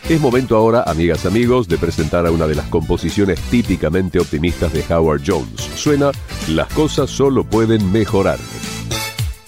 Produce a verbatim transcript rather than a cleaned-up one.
Es momento ahora, amigas, amigos, de presentar a una de las composiciones típicamente optimistas de Howard Jones. Suena "Las cosas solo pueden mejorar".